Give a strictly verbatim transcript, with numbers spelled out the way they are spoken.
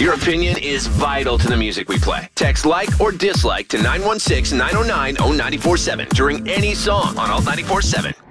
Your opinion is vital to the music we play. Text like or dislike to nine one six, nine oh nine, oh nine four seven during any song on Alt ninety-four point seven.